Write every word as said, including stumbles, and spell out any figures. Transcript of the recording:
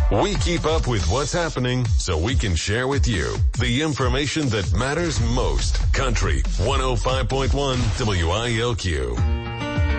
We keep up with what's happening so we can share with you the information that matters most. Country one oh five point one W I L Q.